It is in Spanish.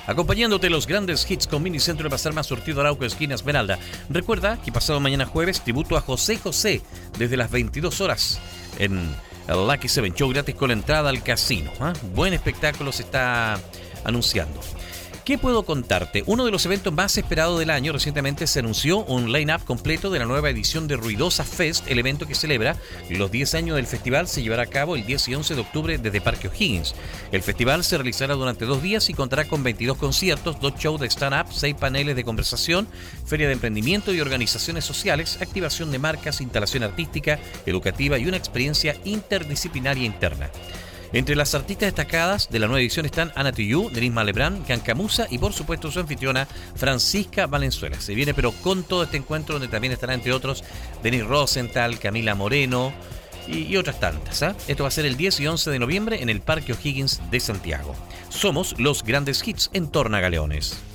acompañándote los grandes hits con Minicentro de Pasar Más Surtido Arauco, esquina Esmeralda. Recuerda que pasado mañana jueves, tributo a José José desde las 22 horas en el Lucky Seven Show, gratis con la entrada al casino. Buen espectáculo se está anunciando. ¿Qué puedo contarte? Uno de los eventos más esperados del año, recientemente se anunció un line-up completo de la nueva edición de Ruidosa Fest, el evento que celebra los 10 años del festival. Se llevará a cabo el 10 y 11 de octubre desde Parque O'Higgins. El festival se realizará durante 2 días y contará con 22 conciertos, 2 shows de stand-up, 6 paneles de conversación, feria de emprendimiento y organizaciones sociales, activación de marcas, instalación artística, educativa y una experiencia interdisciplinaria interna. Entre las artistas destacadas de la nueva edición están Ana Tijoux, Denise Malebrán, Cancamusa y por supuesto su anfitriona Francisca Valenzuela. Se viene pero con todo este encuentro donde también estará entre otros Denise Rosenthal, Camila Moreno y otras tantas. Esto va a ser el 10 y 11 de noviembre en el Parque O'Higgins de Santiago. Somos los grandes hits en Torna Galeones.